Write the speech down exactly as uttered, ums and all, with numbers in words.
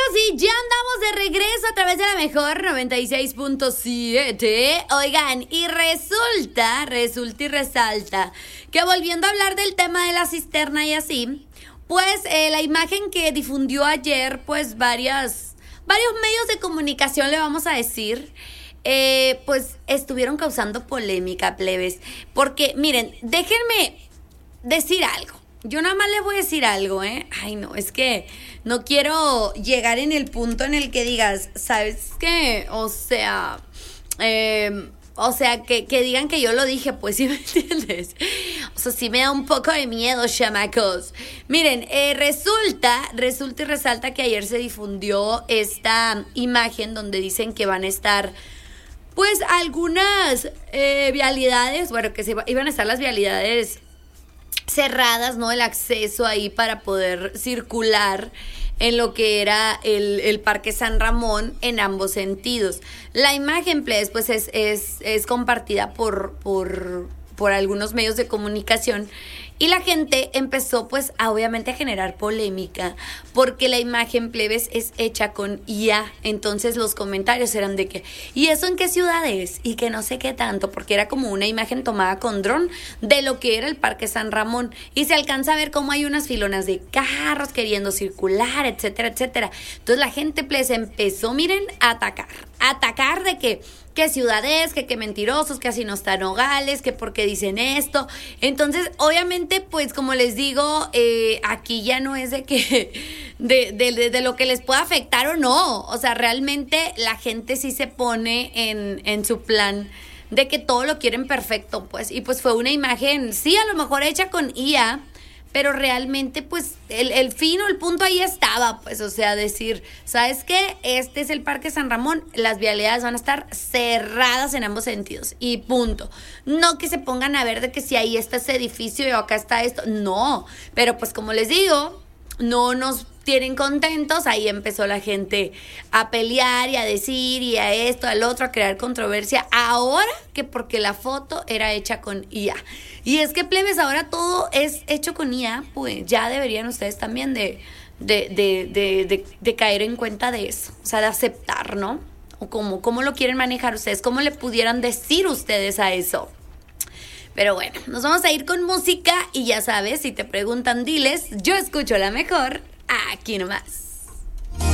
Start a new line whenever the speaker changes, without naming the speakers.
sí, ya andamos de regreso a través de la mejor noventa y seis punto siete. Oigan, y resulta, resulta y resalta que volviendo a hablar del tema de la cisterna y así, pues eh, la imagen que difundió ayer, pues varias, varios medios de comunicación, le vamos a decir, eh, pues estuvieron causando polémica, plebes. Porque, miren, déjenme decir algo. Yo nada más les voy a decir algo, ¿eh? Ay, no, es que no quiero llegar en el punto en el que digas, ¿sabes qué? O sea, eh, o sea, que, que digan que yo lo dije, pues, ¿sí me entiendes? O sea, sí me da un poco de miedo, chamacos. Miren, eh, resulta, resulta y resalta que ayer se difundió esta imagen donde dicen que van a estar, pues, algunas eh, vialidades, bueno, que se iban a estar las vialidades cerradas, ¿no? El acceso ahí para poder circular en lo que era el, el Parque San Ramón en ambos sentidos. La imagen, pues, pues es, es, es compartida por, por, por algunos medios de comunicación y la gente empezó, pues, a, obviamente a generar polémica porque la imagen, plebes, es hecha con I A. Entonces los comentarios eran de que, ¿y eso en qué ciudad es? Y que no sé qué tanto, porque era como una imagen tomada con dron de lo que era el Parque San Ramón. Y se alcanza a ver cómo hay unas filonas de carros queriendo circular, etcétera, etcétera. Entonces la gente, pues, empezó, miren, a atacar. A atacar de que qué ciudad es, que qué mentirosos, que así no están Nogales, que por qué dicen esto. Entonces, obviamente, pues, como les digo, eh, aquí ya no es de que de, de, de, de lo que les pueda afectar o no. O sea, realmente la gente sí se pone en, en su plan de que todo lo quieren perfecto, pues. Y pues fue una imagen, sí, a lo mejor hecha con I A, pero realmente, pues, el, el fin o el punto ahí estaba, pues, o sea, decir, ¿sabes qué? Este es el Parque San Ramón, las vialidades van a estar cerradas en ambos sentidos, y punto. No que se pongan a ver de que si ahí está ese edificio y acá está esto, no, pero pues como les digo, no nos tienen contentos, ahí empezó la gente a pelear y a decir y a esto, al otro, a crear controversia, ahora que porque la foto era hecha con I A. Y es que, plebes, ahora todo es hecho con I A, pues ya deberían ustedes también de, de, de, de, de, de caer en cuenta de eso, o sea, de aceptar, ¿no? O cómo, cómo lo quieren manejar ustedes, cómo le pudieran decir ustedes a eso. Pero bueno, nos vamos a ir con música y ya sabes, si te preguntan, diles, yo escucho la mejor aquí nomás.